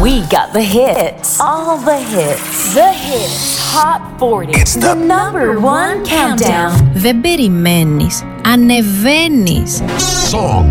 We got the hits. All the hits. The hits. Hot 40. It's the number one countdown. Δεν περιμένεις, ανεβαίνεις. Song